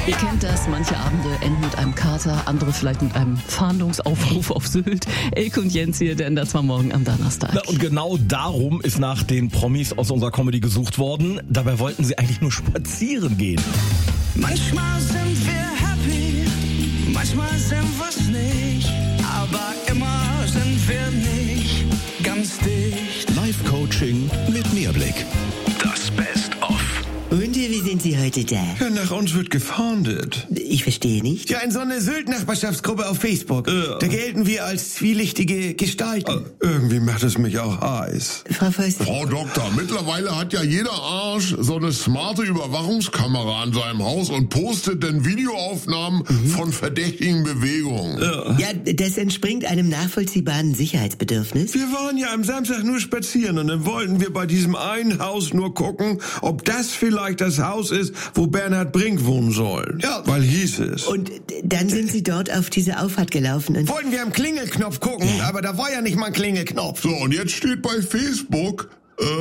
Ihr kennt das, manche Abende enden mit einem Kater, andere vielleicht mit einem Fahndungsaufruf auf Sylt. Elke und Jens hier, der ändert zwar morgen am Donnerstag. Na, und genau darum ist nach den Promis aus unserer Comedy gesucht worden. Dabei wollten sie eigentlich nur spazieren gehen. Manchmal sind wir happy, manchmal sind wir's nicht, aber immer sind wir nicht ganz dicht. Live-Coaching mit Mehrblick. Das Best-of. Und wie sind Sie heute da? Ja, nach uns wird gefahndet. Ich verstehe nicht. Ja, in so eine Sylt-Nachbarschaftsgruppe auf Facebook. Da gelten wir als zwielichtige Gestalten. Irgendwie macht es mich auch heiß. Frau Förster. Frau Doktor, mittlerweile hat ja jeder Arsch so eine smarte Überwachungskamera an seinem Haus und postet dann Videoaufnahmen von verdächtigen Bewegungen. Ja, das entspringt einem nachvollziehbaren Sicherheitsbedürfnis. Wir waren ja am Samstag nur spazieren und dann wollten wir bei diesem einen Haus nur gucken, ob das vielleicht das Haus ist, wo Bernhard Brink wohnen soll. Ja. Weil hieß es. Und dann sind Sie dort auf diese Auffahrt gelaufen und... Wollten wir am Klingelknopf gucken, aber da war ja nicht mal ein Klingelknopf. So, und jetzt steht bei Facebook,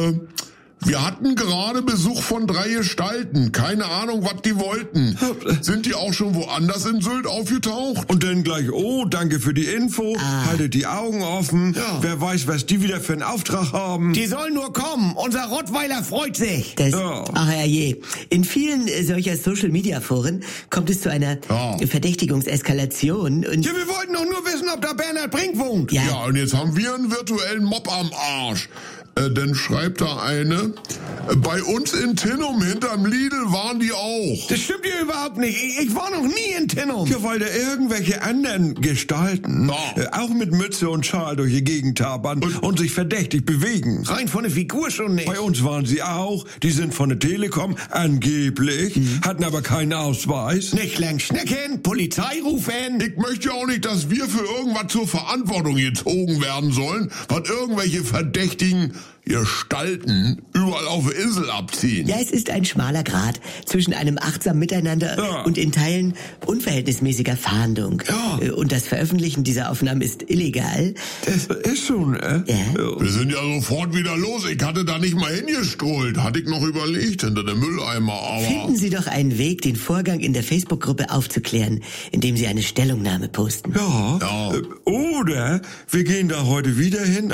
wir hatten gerade Besuch von 3 Gestalten. Keine Ahnung, was die wollten. Sind die auch schon woanders in Sylt aufgetaucht? Und dann gleich, oh, danke für die Info, haltet die Augen offen, wer weiß, was die wieder für einen Auftrag haben. Die sollen nur kommen. Unser Rottweiler freut sich. Das, Ja. Ach herrje. In vielen solcher Social-Media-Foren kommt es zu einer Verdächtigungseskalation und... Ja, wir wollten doch nur wissen, ob da Bernhard Brink wohnt. Ja, Ja, und jetzt haben wir einen virtuellen Mob am Arsch. Dann schreibt da eine, bei uns in Tinnum hinterm Lidl waren die auch. Das stimmt ja überhaupt nicht. Ich war noch nie in Tinnum. Ja, weil da irgendwelche anderen Gestalten auch mit Mütze und Schal durch die Gegend tabern und sich verdächtig bewegen. Rein von der Figur schon nicht. Bei uns waren sie auch, die sind von der Telekom, angeblich, hatten aber keinen Ausweis. Nicht lang schnecken, Polizei rufen. Ich möchte ja auch nicht, dass wir für irgendwas zur Verantwortung gezogen werden sollen, was irgendwelche verdächtigen Gestalten überall auf der Insel abziehen. ja, es ist ein schmaler Grat zwischen einem achtsamen Miteinander und in Teilen unverhältnismäßiger Fahndung. Ja. Und das Veröffentlichen dieser Aufnahmen ist illegal. Das ist schon, Ja. Wir sind ja sofort wieder los. Ich hatte da nicht mal hingestrollt. Hatte ich noch überlegt hinter dem Mülleimer, aber... Finden Sie doch einen Weg, den Vorgang in der Facebook-Gruppe aufzuklären, indem Sie eine Stellungnahme posten. Ja. Oder wir gehen da heute wieder hin